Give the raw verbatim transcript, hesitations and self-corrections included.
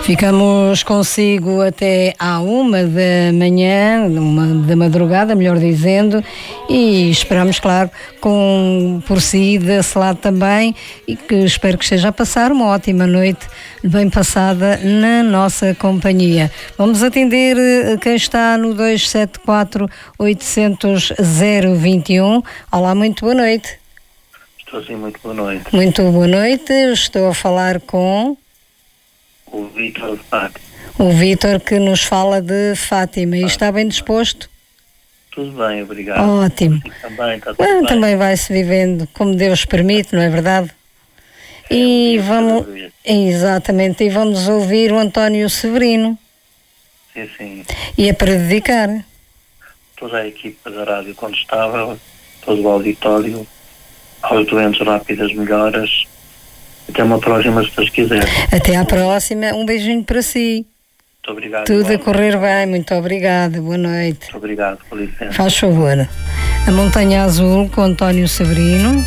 Ficamos consigo até à uma da manhã, uma da madrugada, melhor dizendo, e esperamos, claro, com por si desse lado também, e que espero que esteja a passar uma ótima noite bem passada na nossa companhia. Vamos atender quem está no dois sete quatro, oitocentos, zero vinte e um. Olá, muito boa noite. Estou sim, muito boa noite. Muito boa noite, estou a falar com... O Vítor de Fátima. O Vítor, que nos fala de Fátima. E está bem disposto? Tudo bem, obrigado. Ótimo. Também, está tudo Bem, bem. também vai-se vivendo como Deus permite, não é verdade? É, E um dia vamos... cada vez. Exatamente, e vamos ouvir o António Severino. Sim, sim. E é para dedicar. Toda a equipa da Rádio Condestável, todo o auditório, aos doentes rápidas melhoras. Até uma próxima, se Deus quiser. Até à próxima, um beijinho para si. Muito obrigado. Tudo a igualmente. correr bem, muito obrigada, boa noite. Muito obrigado, com licença. Faz favor. A Montanha Azul com António Severino.